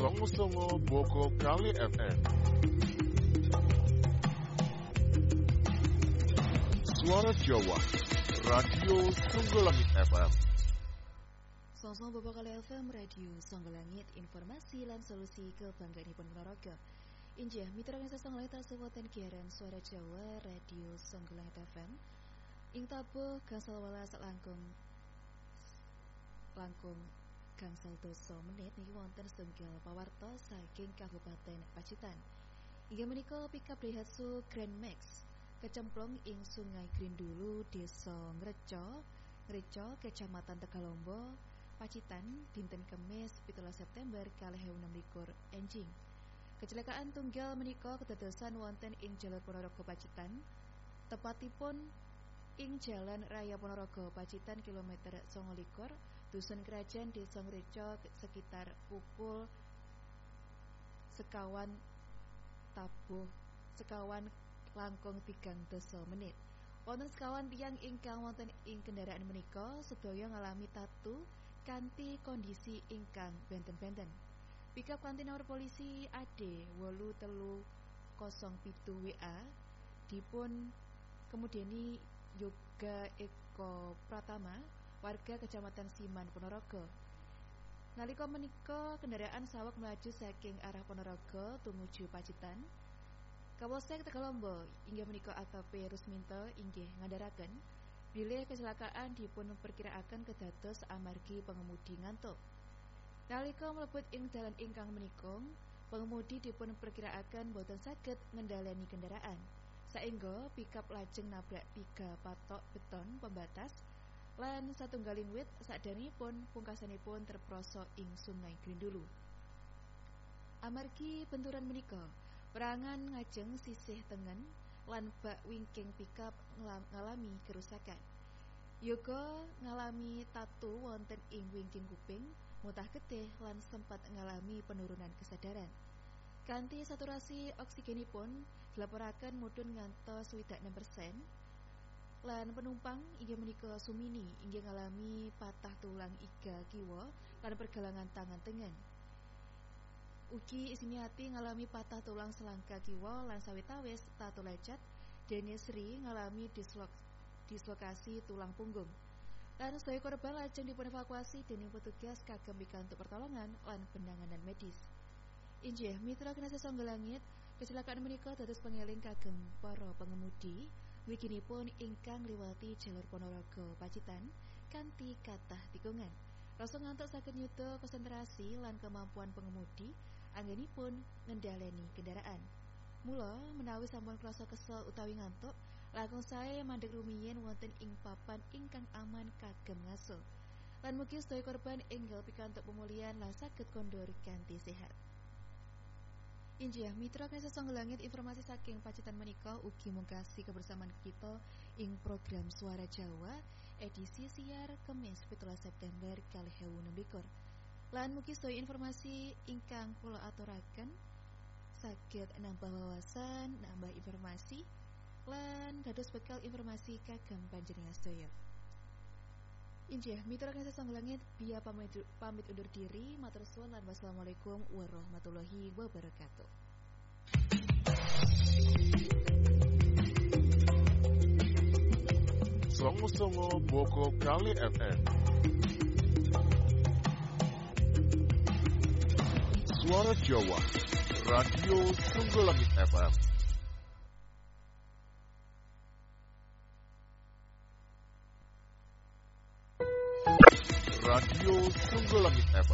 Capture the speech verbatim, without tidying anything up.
Songo-songo Boko Kali F M. Suara Jawa, Radio Songgolangit F M. Songo Boko Kali F M, Radio Songgolangit, informasi lan solusi kebanggaanipun Ponorogo. Injih mitra kang sesang laita sewoten kiaran Suara Jawa, Radio Songgolangit F M. Ing tabuh gangsal welas langkung langkung gangsal doso menit niki wonten setunggal pawarta saking Kabupaten Pacitan. Inggih menika pikap Daihatsu Grand Max kecemplung ing Sungai Grindulu, Desa Ngreco, Ngreco, Kecamatan Tegalombo, Pacitan, dinten Kemis pitulas September kalih ewu enem likur enjing. Kecelakaan tunggal menika kedadosan wonten ing Jalur Ponorogo Pacitan, tepatipun ing Jalan Raya Ponorogo Pacitan kilometer sanga likur, Dusun Kerajaan Desa Ngreco sekitar pukul sekawan tabuh sekawan langkung tigang doso menit. Wonten sekawan tiyang ingkang wonten ing kendaraan menika sedaya ngalami tatu kanthi kondisi ingkang benten-benten. Pikap kanthi nomor polisi A D wolu telu kosong pitu W A dipun kemudiani Yoga Eko Pratama, warga Kecamatan Siman Ponorogo. Nalika menika kendaraan saweg melaju saking arah Ponorogo tumuju Pacitan. Kapolsek Tegalombo inggih menika A K P Rusminto inggih ngandharaken bilih kecelakaan dipun perkiraaken kedados amargi pengemudi ngantuk. Nalika mlebet ing dalan ingkang menika, pengemudi dipun perkiraaken boten saged ngendhaleni kendaraan. Saengga pikap lajeng nabrak tiga patok beton pembatas lan satunggaling wit sakderengipun pungkasanipun terprosok ing Sungai Grindulu. Amargi benturan menika, perangan ngajeng sisih tengen lan bak wingking pikap ngalami kerusakan. Yoga ngalami tatu wonten ing wingking kuping, mutah getih lan sempat ngalami penurunan kesadaran. Kanthi saturasi oksigenipun dilaporaken mudhun ngantos swidak enam persen. Lan penumpang inggih menika Sumini inggih ngalami patah tulang iga kiwa lan pergelangan tangan tengen. Ugi Ismiati ngalami patah tulang selangka kiwa lan sawetawis tatu lecet. Dene Sri ngalami dislok, dislokasi tulang punggung. Lan sedaya korban lajeng dipun evakuasi dening petugas kagem pikantuk pertolongan lan penanganan medis. Injih mitra kinasih Songgolangit, kecelakaan menika dados pangeling kagem para pengemudi wiginipun ingkang liwati Jalur Ponorogo Pacitan kanthi kathah tikungan. Rasa ngantuk saged nyuda konsentrasi lan kemampuan pengemudi anggenipun ngendhaleni kendaraan. Mula menawi sampun krasa kesel utawi ngantuk, langkung sae mandheg rumiyin wonten ing papan ingkang aman kagem ngaso. Lan mugi sedaya korban enggal pikantuk pemulihan lan saged kondur kanthi sehat. Injih mitra kinasih Songgolangit, informasi saking Pacitan menika ugi mungkasi kebersamaan kita ing program Suara Jawa edisi siar Kemis pitulas September kalih ewu enem likur. Lan mugi sedaya informasi ingkang kula aturaken saged nambah wawasan, nambah informasi lan dados bekal informasi kagem panjenengan sedaya. Injih mitra kinasih Songgolangit, biya pamit, pamit undur diri, matur suwun lan wassalamualaikum warahmatullahi wabarakatuh. Songo-songo Boko Kali F M. Suara Jawa, Radio Songgolangit F M. Radio Songgolangit F M.